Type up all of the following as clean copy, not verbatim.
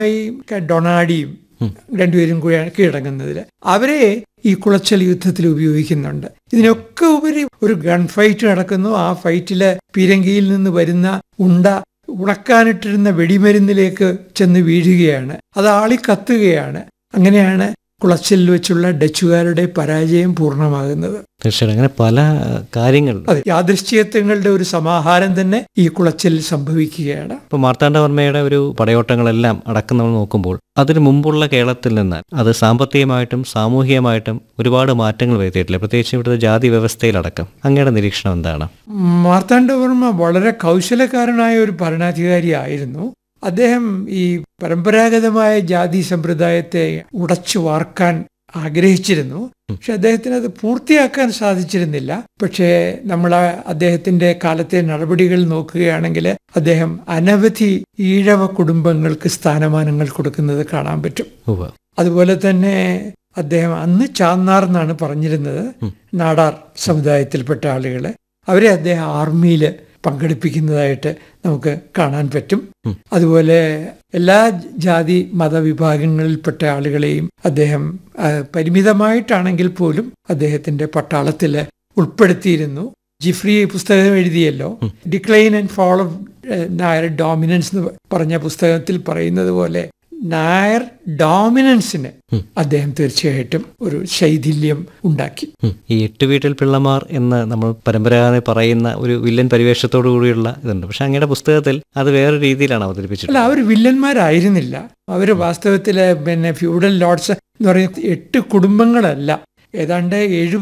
ഈ ഡൊണാഡിയും രണ്ടുപേരും കൂടിയാണ് കീഴടങ്ങുന്നതിൽ. അവരെ ഈ കുളച്ചൽ യുദ്ധത്തിൽ ഉപയോഗിക്കുന്നുണ്ട്. ഇതിനൊക്കെ ഉപരി ഒരു ഗൺ ഫൈറ്റ് നടക്കുന്നു. ആ ഫൈറ്റില് പീരങ്കിയിൽ നിന്ന് വരുന്ന ഉണക്കാനിട്ടിരുന്ന വെടിമരുന്നിലേക്ക് ചെന്ന് വീഴുകയാണ്. അത് ആളിക്കത്തുകയാണ്. അങ്ങനെയാണ് കുളച്ചലിൽ വെച്ചുള്ള ഡച്ചുകാരുടെ പരാജയം പൂർണ്ണമാകുന്നത്. തീർച്ചയായിട്ടും അങ്ങനെ പല കാര്യങ്ങൾ, അതെ, യാദൃശ്ചികത്വങ്ങളുടെ ഒരു സമാഹാരം തന്നെ ഈ കുളച്ചലിൽ സംഭവിക്കുകയാണ്. ഇപ്പൊ മാർത്താണ്ഡവർമ്മയുടെ ഒരു പടയോട്ടങ്ങളെല്ലാം അടക്കം നമ്മൾ നോക്കുമ്പോൾ അതിനു മുമ്പുള്ള കേരളത്തിൽ നിന്ന് അത് സാമ്പത്തികമായിട്ടും സാമൂഹികമായിട്ടും ഒരുപാട് മാറ്റങ്ങൾ വരുത്തിയിട്ടില്ല, പ്രത്യേകിച്ച് ഇവിടുത്തെ ജാതി വ്യവസ്ഥയിലടക്കം. അങ്ങയുടെ നിരീക്ഷണം എന്താണ്? മാർത്താണ്ഡവർമ്മ വളരെ കൗശലക്കാരനായ ഒരു ഭരണാധികാരിയായിരുന്നു. അദ്ദേഹം ഈ പരമ്പരാഗതമായ ജാതി സമ്പ്രദായത്തെ ഉടച്ചു വാർക്കാൻ ആഗ്രഹിച്ചിരുന്നു. പക്ഷെ അദ്ദേഹത്തിന് അത് പൂർത്തിയാക്കാൻ സാധിച്ചിരുന്നില്ല. പക്ഷേ നമ്മൾ അദ്ദേഹത്തിന്റെ കാലത്തെ നടപടികൾ നോക്കുകയാണെങ്കിൽ അദ്ദേഹം അനവധി ഈഴവ കുടുംബങ്ങൾക്ക് സ്ഥാനമാനങ്ങൾ കൊടുക്കുന്നത് കാണാൻ പറ്റും. അതുപോലെ തന്നെ അദ്ദേഹം അന്ന് ചാന്നാർ എന്നാണ് പറഞ്ഞിരുന്നത്, നാടാർ സമുദായത്തിൽപ്പെട്ട ആളുകളെ, അവരെ അദ്ദേഹം ആർമിയിൽ പങ്കെടുപ്പിക്കുന്നതായിട്ട് നമുക്ക് കാണാൻ പറ്റും. അതുപോലെ എല്ലാ ജാതി മതവിഭാഗങ്ങളിൽപ്പെട്ട ആളുകളെയും അദ്ദേഹം പരിമിതമായിട്ടാണെങ്കിൽ പോലും അദ്ദേഹത്തിന്റെ പട്ടാളത്തിൽ ഉൾപ്പെടുത്തിയിരുന്നു. ജിഫ്രി പുസ്തകം എഴുതിയല്ലോ, decline and fall of Nair dominance എന്ന് പറഞ്ഞ പുസ്തകത്തിൽ പറയുന്നത് പോലെ നായർ ഡോമിനൻസിന് അദ്ദേഹം തീർച്ചയായിട്ടും ഒരു ശൈഥില്യം ഉണ്ടാക്കി. ഈ എട്ടുവീട്ടിൽ പിള്ളമാർ എന്ന് നമ്മൾ പരമ്പരാഗത പറയുന്ന ഒരു വില്ലൻ പരിവേഷത്തോടു കൂടിയുള്ള ഇതുണ്ട്. പക്ഷെ അങ്ങയുടെ പുസ്തകത്തിൽ അത് വേറെ രീതിയിലാണ് അവതരിപ്പിച്ചത്. അല്ല, അവർ വില്ലന്മാരായിരുന്നില്ല. അവർ വാസ്തവത്തില് ഫ്യൂഡൽ ലോർഡ്സ് എന്ന് പറയുന്ന 8 കുടുംബങ്ങളല്ല, ഏതാണ്ട്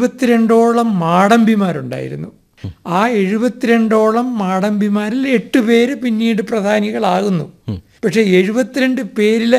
72ഓളം മാടമ്പിമാരുണ്ടായിരുന്നു. ആ 72ഓളം മാടമ്പിമാരിൽ 8 പേര് പിന്നീട് പ്രധാനികളാകുന്നു. പക്ഷെ 72 പേരില്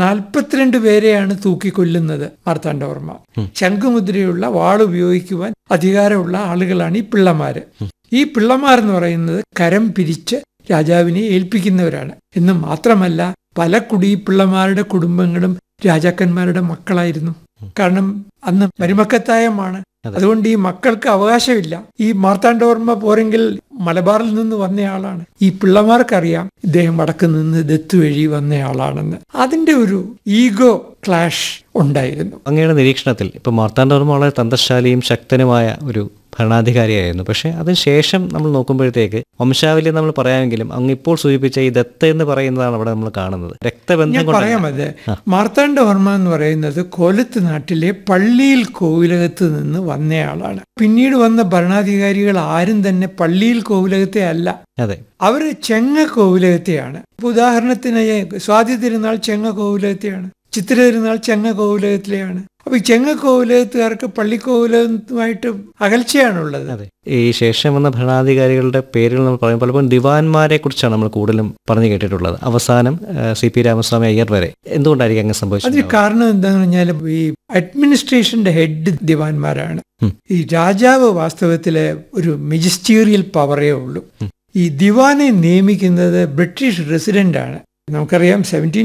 42 പേരെയാണ് തൂക്കിക്കൊല്ലുന്നത് മാർത്താണ്ഡവർമ്മ. ശംഖുമുദ്രയുള്ള വാളുപയോഗിക്കുവാൻ അധികാരമുള്ള ആളുകളാണ് ഈ പിള്ളമാര്. ഈ പിള്ളമാർ എന്ന് പറയുന്നത് കരം പിരിച്ച് രാജാവിനെ ഏൽപ്പിക്കുന്നവരാണ്. എന്ന് മാത്രമല്ല, പല പിള്ളമാരുടെ കുടുംബങ്ങളും രാജാക്കന്മാരുടെ മക്കളായിരുന്നു. കാരണം അന്ന് മരുമക്കത്തായമാണ്. അതുകൊണ്ട് ഈ മക്കൾക്ക് അവകാശമില്ല. ഈ മാർത്താണ്ഡവർമ്മ പോരെങ്കിൽ മലബാറിൽ നിന്ന് വന്നയാളാണ്. ഈ പിള്ളമാർക്കറിയാം ഇദ്ദേഹം വടക്ക് നിന്ന് ദത്ത് വഴി വന്നയാളാണെന്ന്. അതിന്റെ ഒരു ഈഗോ ക്ലാഷ് ഉണ്ടായിരുന്നു. അങ്ങയുടെ നിരീക്ഷണത്തിൽ ഇപ്പൊ മാർത്താണ്ഡവർമ്മ വളരെ തന്ത്രശാലിയും ശക്തനുമായ ഒരു ഭരണാധികാരിയായിരുന്നു. പക്ഷെ അതിനുശേഷം നമ്മൾ നോക്കുമ്പോഴത്തേക്ക് വംശാവലി നമ്മൾ പറയാമെങ്കിലും അങ്ങ് ഇപ്പോൾ സൂചിപ്പിച്ച ഈ ദത്ത് എന്ന് പറയുന്നതാണ് അവിടെ നമ്മൾ കാണുന്നത്. രക്തബന്ധം പറയാമത്. മാർത്താണ്ഡവർമ്മ എന്ന് പറയുന്നത് കോലത്ത് നാട്ടിലെ പള്ളിയിൽ കോവിലകത്ത് നിന്ന് വന്നയാളാണ്. പിന്നീട് വന്ന ഭരണാധികാരികൾ ആരും തന്നെ പള്ളിയിൽ കോവിലകത്തെ അല്ല, അതെ, അവര് ചെങ്ങ കോവിലകത്തെയാണ്. ഉദാഹരണത്തിന് സ്വാതി തിരുനാൾ ചെങ്ങ കോവിലകത്തെയാണ്, ചിത്ര തിരുനാൾ ചെങ്ങ കോവിലകത്തിലെയാണ്. അപ്പൊ ഈ ചെങ്ങ കോവിലകത്തുകാർക്ക് പള്ളിക്കോവിലകത്തുമായിട്ട് അകൽച്ചയാണുള്ളത്. അതെ, ഈ ശേഷം വന്ന ഭരണാധികാരികളുടെ പേരുകൾ നമ്മൾ പറയും പലപ്പോഴും ദിവാൻമാരെ കുറിച്ചാണ് നമ്മൾ കൂടുതലും പറഞ്ഞു കേട്ടിട്ടുള്ളത്. അവസാനം CP രാമസ്വാമി അയ്യർ വരെ. എന്തുകൊണ്ടായിരിക്കും അങ്ങനെ സംഭവിച്ചത്? അതിന് കാരണം എന്താണെന്ന് പറഞ്ഞാൽ ഈ അഡ്മിനിസ്ട്രേഷന്റെ ഹെഡ് ദിവാൻമാരാണ്. ഈ രാജാവ് വാസ്തവത്തില് ഒരു മെജിസ്റ്റീരിയൽ പവറേ ഉള്ളൂ. ഈ ദിവാനെ നിയമിക്കുന്നത് ബ്രിട്ടീഷ് റെസിഡന്റ് ആണ്. നമുക്കറിയാം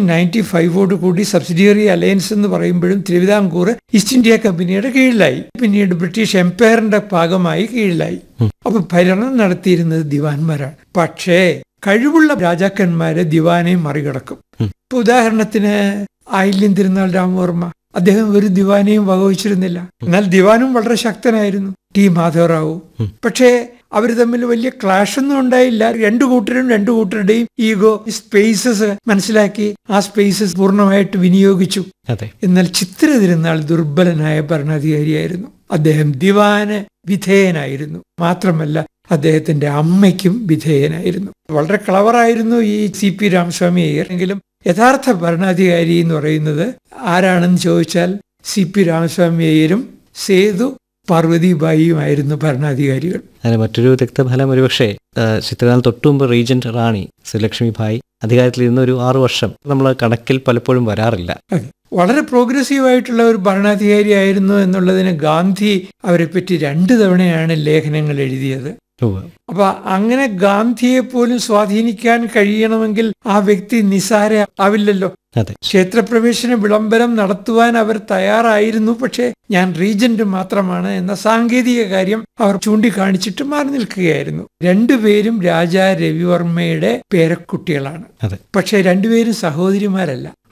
1795 കൂടി സബ്സിഡിയറി അലയൻസ് എന്ന് പറയുമ്പോഴും തിരുവിതാംകൂർ ഈസ്റ്റ് ഇന്ത്യ കമ്പനിയുടെ കീഴിലായി, പിന്നീട് ബ്രിട്ടീഷ് എംപയറിന്റെ ഭാഗമായി കീഴിലായി. അപ്പൊ ഭരണം നടത്തിയിരുന്നത് ദിവാൻമാരാണ്. പക്ഷേ കഴിവുള്ള രാജാക്കന്മാര് ദിവാനെ മറികടക്കും. ഇപ്പൊ ഉദാഹരണത്തിന് ആയില്യം തിരുനാൾ രാമവർമ്മ, അദ്ദേഹം ഒരു ദിവാനെയും വകവച്ചിരുന്നില്ല. എന്നാൽ ദിവാനും വളരെ ശക്തനായിരുന്നു, ടി മാധവറാവു. പക്ഷേ അവർ തമ്മിൽ വലിയ ക്ലാഷ് ഒന്നും ഉണ്ടായില്ല. രണ്ടു കൂട്ടരുടെയും ഈഗോ സ്പേസസ് മനസ്സിലാക്കി ആ സ്പേസസ് പൂർണ്ണമായിട്ട് വിനിയോഗിച്ചു. എന്നാൽ ചിത്ര തിരുനാൾ ദുർബലനായ ഭരണാധികാരിയായിരുന്നു. അദ്ദേഹം ദിവാന് വിധേയനായിരുന്നു. മാത്രമല്ല അദ്ദേഹത്തിന്റെ അമ്മയ്ക്കും വിധേയനായിരുന്നു. വളരെ ക്ലവറായിരുന്നു ഈ CP രാമസ്വാമി അയ്യർ. എങ്കിലും യഥാർത്ഥ ഭരണാധികാരി എന്ന് പറയുന്നത് ആരാണെന്ന് ചോദിച്ചാൽ CP രാമസ്വാമി അയ്യരും സേതു പാർവതിബായിയുമായിരുന്നു ഭരണാധികാരികൾ. അതിന് മറ്റൊരു രക്തഫലം ഒരുപക്ഷെ ചിത്രനാൾ തൊട്ടുമുമ്പ് റീജന്റ് റാണി ശ്രീലക്ഷ്മി ഭായ് അധികാരത്തിൽ ഇരുന്ന ഒരു 6 വർഷം നമ്മൾ കണക്കിൽ പലപ്പോഴും വരാറില്ല. വളരെ പ്രോഗ്രസീവ് ആയിട്ടുള്ള ഒരു ഭരണാധികാരിയായിരുന്നു എന്നുള്ളതിന് ഗാന്ധി അവരെ പറ്റി 2 തവണയാണ് ലേഖനങ്ങൾ എഴുതിയത്. അപ്പൊ അങ്ങനെ ഗാന്ധിയെ പോലും സ്വാധീനിക്കാൻ കഴിയണമെങ്കിൽ ആ വ്യക്തി നിസാര ആവില്ലല്ലോ. അതെ. ക്ഷേത്രപ്രവേശന വിളംബരം നടത്തുവാൻ അവർ തയ്യാറായിരുന്നു, പക്ഷേ ഞാൻ റീജന്റ് മാത്രമാണ് എന്ന സാങ്കേതിക കാര്യം അവർ ചൂണ്ടിക്കാണിച്ചിട്ട് മാറി നിൽക്കുകയായിരുന്നു. രണ്ടുപേരും രാജാ രവിവർമ്മയുടെ പേരക്കുട്ടികളാണ്. അതെ. പക്ഷെ രണ്ടുപേരും സഹോദരിമാരല്ല.